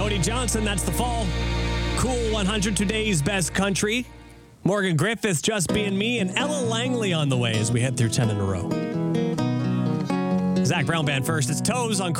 Cody Johnson, that's The Fall. Cool 100, today's best country. Morgan Griffiths, Just Being Me, and Ella Langley on the way as we head through 10 in a row. Zach Brown Band first. It's Toes on